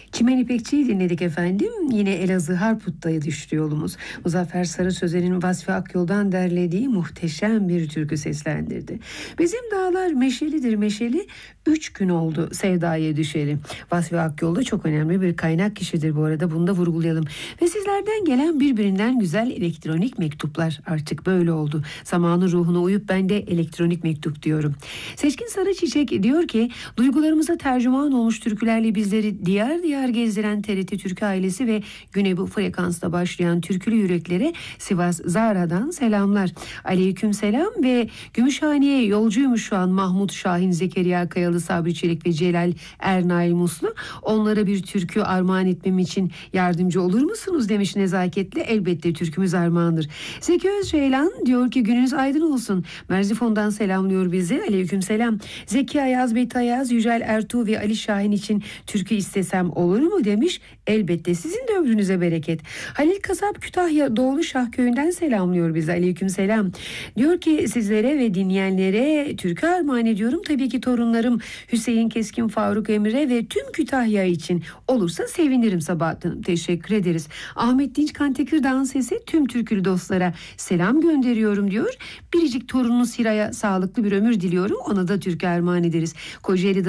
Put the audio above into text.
Çimen İpekçi'yi dinledik efendim. Yine Elazığ Harput'taydı düştü yolumuz. Muzaffer Sarı Sözen'in Vasfi Akyol'dan derlediği muhteşem bir türkü seslendirdi. Bizim dağlar meşelidir meşeli, 3 gün oldu sevdaya düşeli. Vasfi Akyol da çok önemli bir kaynak kişidir bu arada, bunu da vurgulayalım. Ve sizlerden gelen birbirinden güzel elektronik mektuplar, artık böyle oldu. Zamanın ruhuna uyup ben de elektronik mektup diyorum. Seçkin Sarıçiçek diyor ki, duygularımıza tercüman olmuş türkülerle bizleri diyar diyar gezdiren TRT Türkü ailesi ve güne bu frekansta başlayan türkülü yüreklere Sivas Zara'dan selamlar. Aleyküm selam ve Gümüşhane'ye yolcuymuş şu an Mahmut Şahin, Zekeriya Kayalı, Sabri Çelik ve Celal Ernail Muslu. Onlara bir türkü armağan etmem için yardımcı olur musunuz demiş nezaketle. Elbette, türkümüz armağandır. Zeki Özceylan diyor ki, gününüz aydın olsun. Merzifon'dan selamlıyor bizi. Aleyküm selam. Zeki Ayaz, Beti Ayaz, Yücel Ertuğ ve Ali Şahin için türkü istesem olur mu demiş. Elbette, sizin de ömrünüze bereket. Halil Kasap Kütahya Doğulu Şahköy'ünden selamlıyor bizi. Aleyküm selam. Diyor ki, sizlere ve dinleyenlere türkü armağan ediyorum. Tabii ki torunlarım Hüseyin Keskin, Faruk Emre ve tüm Kütahya için olursa sevinirim Sabahat Hanım. Teşekkür ederiz. Ahmet Dinç Kantekirdağ'ın sesi tüm türkülü dostlara selam gönderiyorum diyor. Biricik torununuz Hira'ya sağlıklı bir ömür diliyorum. Ona da türkü armağan ederiz. Kocaeli'de